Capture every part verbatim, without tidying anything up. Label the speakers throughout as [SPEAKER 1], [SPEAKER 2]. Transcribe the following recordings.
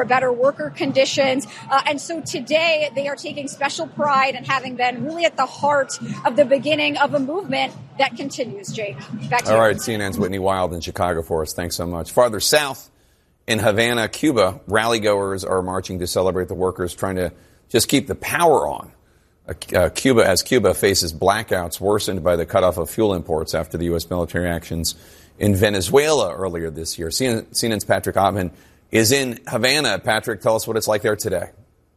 [SPEAKER 1] better worker conditions. Uh, and so today they are taking special pride in having been really at the heart of the beginning of a movement that continues. Jake, back to
[SPEAKER 2] All
[SPEAKER 1] you.
[SPEAKER 2] All right, C N N's Whitney Wild in Chicago for us. Thanks so much. Farther south in Havana, Cuba, rally-goers are marching to celebrate the workers trying to just keep the power on. Uh, Cuba, as Cuba faces blackouts worsened by the cutoff of fuel imports after the U S military actions in Venezuela earlier this year. C N N's Patrick Ottman is in Havana. Patrick, tell us what it's like there today.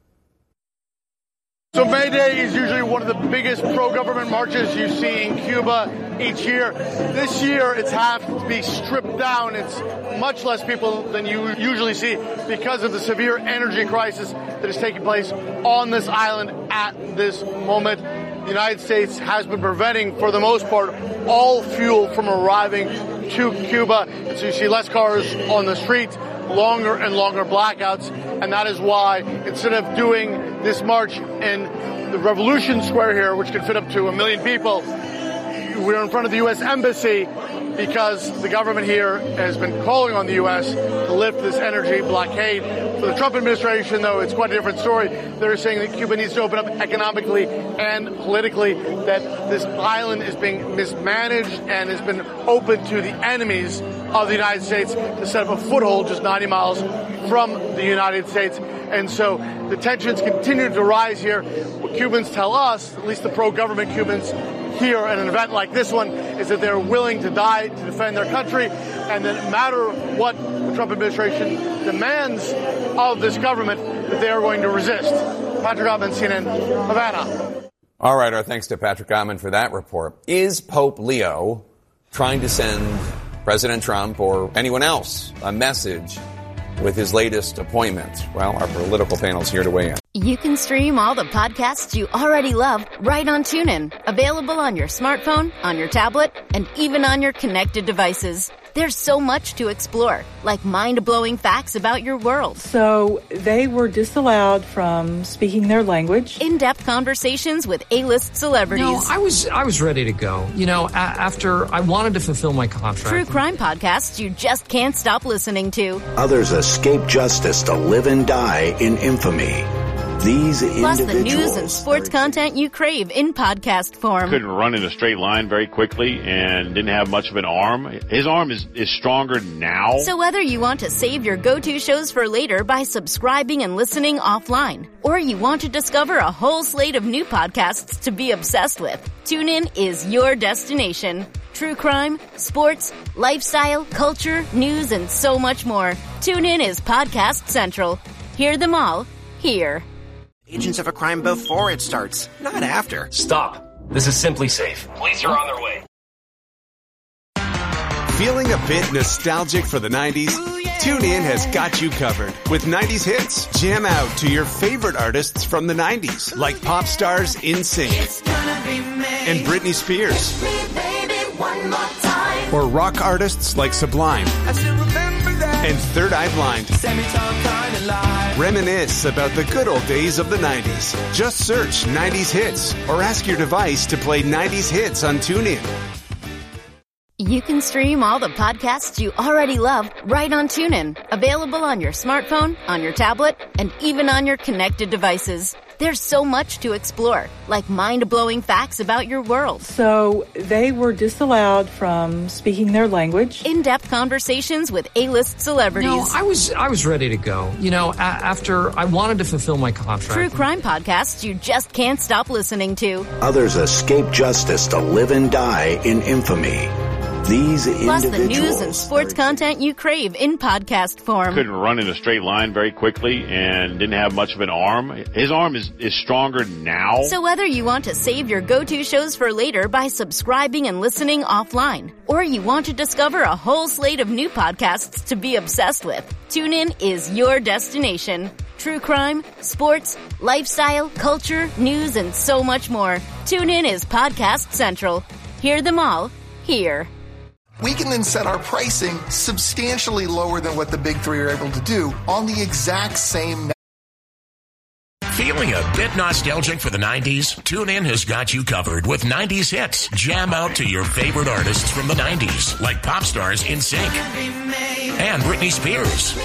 [SPEAKER 3] So May Day is usually one of the biggest pro-government marches you see in Cuba each year. This year, it's had to be stripped down. It's much less people than you usually see because of the severe energy crisis that is taking place on this island at this moment. The United States has been preventing, for the most part, all fuel from arriving to Cuba. And so you see less cars on the street, longer and longer blackouts, and that is why instead of doing this march in the Revolution Square here, which can fit up to a million people, we're in front of the U S Embassy because the government here has been calling on the U S to lift this energy blockade. For the Trump administration, though, it's quite a different story. They're saying that Cuba needs to open up economically and politically, that this island is being mismanaged and has been open to the enemies of the United States to set up a foothold just ninety miles from the United States. And so the tensions continue to rise here. What Cubans tell us, at least the pro-government Cubans here at an event like this one, is that they're willing to die to defend their country, and that no matter what the Trump administration demands of this government, that they are going to resist. Patrick Ottman, C N N, Havana.
[SPEAKER 2] All right, our thanks to Patrick Ottman for that report. Is Pope Leo trying to send President Trump or anyone else a message with his latest appointment? Well, our political panel's here to weigh in.
[SPEAKER 4] You can stream all the podcasts you already love right on TuneIn. Available on your smartphone, on your tablet, and even on your connected devices. There's so much to explore, like mind-blowing facts about your world.
[SPEAKER 5] So they were disallowed from speaking their language.
[SPEAKER 4] In-depth conversations with A-list celebrities.
[SPEAKER 6] No, I was I was ready to go. You know, a- after I wanted to fulfill my contract.
[SPEAKER 4] True crime podcasts you just can't stop listening to.
[SPEAKER 7] Others escape justice to live and die in infamy. These
[SPEAKER 4] Plus the
[SPEAKER 7] individuals
[SPEAKER 4] news and sports content you crave in podcast form.
[SPEAKER 8] Couldn't run in a straight line very quickly and didn't have much of an arm. His arm is, is stronger now.
[SPEAKER 4] So whether you want to save your go-to shows for later by subscribing and listening offline, or you want to discover a whole slate of new podcasts to be obsessed with, TuneIn is your destination. True crime, sports, lifestyle, culture, news, and so much more. TuneIn is Podcast Central. Hear them all here.
[SPEAKER 9] Agents of a crime before it starts, not after.
[SPEAKER 10] Stop. This is Simply Safe. Police are on their way.
[SPEAKER 11] Feeling a bit nostalgic for the nineties? TuneIn has got you covered with nineties hits. Jam out to your favorite artists from the nineties, like pop stars NSYNC and Britney Spears. Or rock artists like Sublime and Third Eye Blind. Reminisce about the good old days of the nineties. Just search nineties hits or ask your device to play nineties hits on TuneIn.
[SPEAKER 4] You can stream all the podcasts you already love right on TuneIn. Available on your smartphone, on your tablet, and even on your connected devices. There's so much to explore, like mind-blowing facts about your world.
[SPEAKER 5] So they were disallowed from speaking their language.
[SPEAKER 4] In-depth conversations with A-list celebrities.
[SPEAKER 6] No, I was I was ready to go. You know, a- after I wanted to fulfill my contract.
[SPEAKER 4] True crime podcasts you just can't stop listening to.
[SPEAKER 7] Others escape justice to live and die in infamy. These
[SPEAKER 4] Plus
[SPEAKER 7] individuals.
[SPEAKER 4] the news and sports content you crave in podcast form.
[SPEAKER 8] Couldn't run in a straight line very quickly and didn't have much of an arm. His arm is, is stronger now.
[SPEAKER 4] So whether you want to save your go-to shows for later by subscribing and listening offline, or you want to discover a whole slate of new podcasts to be obsessed with, TuneIn is your destination. True crime, sports, lifestyle, culture, news, and so much more. TuneIn is Podcast Central. Hear them all here.
[SPEAKER 12] We can then set our pricing substantially lower than what the big three are able to do on the exact same.
[SPEAKER 13] Feeling a bit nostalgic for the nineties? TuneIn has got you covered with nineties hits. Jam out to your favorite artists from the nineties, like pop stars NSYNC and Britney Spears.